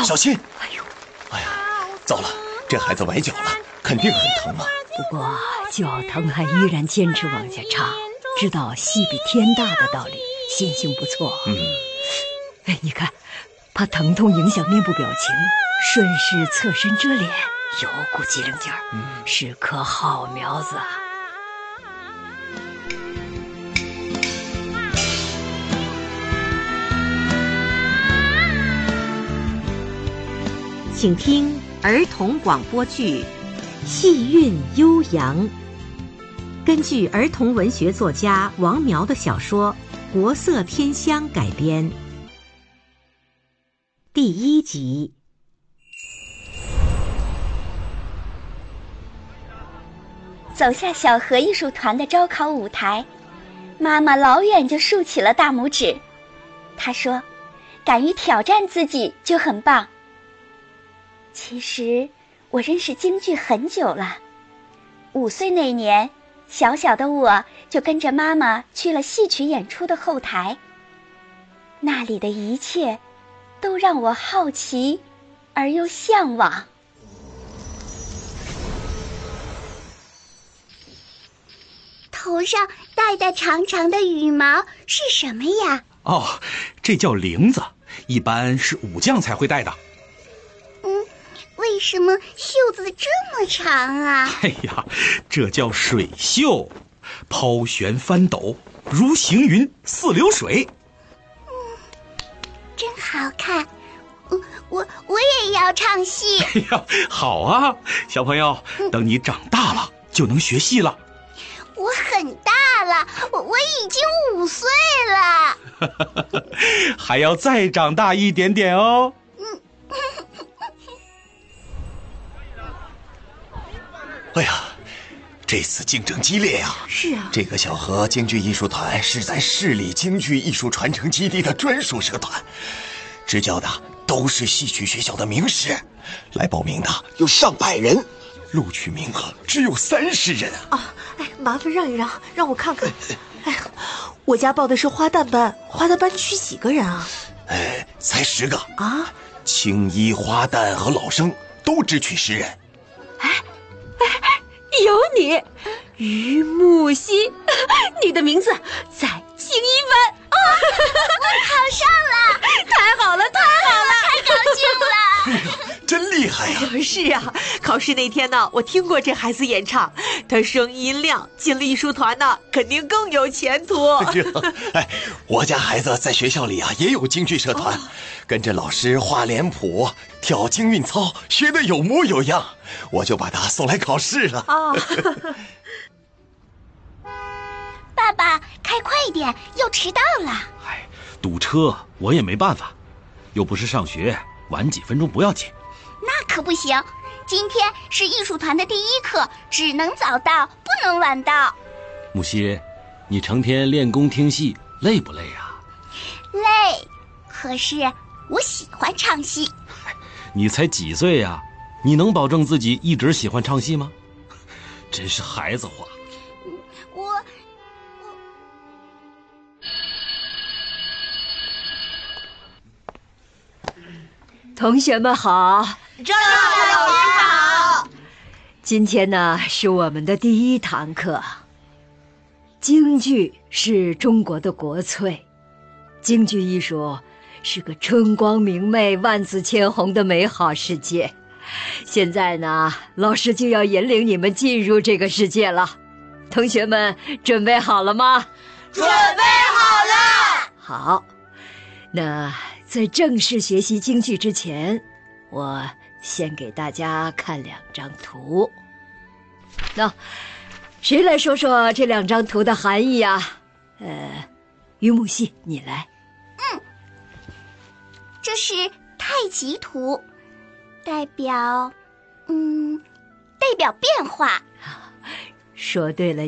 呦， 小心！ 哎呦， 哎呀，糟了，这孩子崴脚了，肯定很疼啊。 不过脚疼还依然坚持往下唱，知道戏比天大的道理，心性不错。哎，你看，怕疼痛影响面部表情，顺势侧身遮脸，有股机灵劲儿，是棵好苗子啊。 请听儿童广播剧《戏韵悠扬》，根据儿童文学作家王苗的小说《国色天香》改编。第1集。 走下小河艺术团的招考舞台，妈妈老远就竖起了大拇指。她说：“敢于挑战自己就很棒。”其实我认识京剧很久了，5岁那年，小小的我就跟着妈妈去了戏曲演出的后台。那里的一切都让我好奇而又向往。 头上戴的长长的羽毛是什么呀？ 哦，这叫翎子，一般是武将才会戴的。 为什么袖子这么长啊？ 哎呀，这叫水袖，抛旋翻斗，如行云似流水。 真好看。我也要唱戏。 哎呀，好啊，小朋友，等你长大了就能学戏了。 我很大了，我已经5岁了。 还要再长大一点点哦。 哎呀，这次竞争激烈呀！ 是啊， 这个小河京剧艺术团是在市里京剧艺术传承基地的专属社团，支教的都是戏曲学校的名师，来报名的有上百人，录取名额只有30人啊！ 哎，麻烦让一让，让我看看。哎，我家报的是花旦班，花旦班缺几个人啊？ 才10个啊！ 青衣、花旦和老生都只取10人。 有你，于木兮，你的名字在青衣班啊！ 我考上了， 太好了，太好了， 太高兴了！ 真厉害呀！ 是啊，考试那天呢，我听过这孩子演唱，他声音亮，进了艺术团呢，肯定更有前途。 我家孩子在学校里啊也有京剧社团，跟着老师画脸谱、跳京韵操，学得有模有样，我就把他送来考试了。 爸爸，开快一点，要迟到了。 哎，堵车我也没办法，又不是上学，晚几分钟不要紧。 那可不行，今天是艺术团的第1课，只能早到，不能晚到。 木兮，你成天练功听戏，累不累啊？ 累，可是我喜欢唱戏。 你才几岁呀？你能保证自己一直喜欢唱戏吗？真是孩子话。 同学们好， 赵老师好。 今天呢是我们的第1堂课。京剧是中国的国粹，京剧艺术是个春光明媚、万紫千红的美好世界。现在呢，老师就要引领你们进入这个世界了。同学们准备好了吗？ 准备好了。 好，那在正式学习京剧之前，我先给大家看2张图。那谁来说说这2张图的含义啊？于木兮，你来。 这是太极图，代表变化。 说对了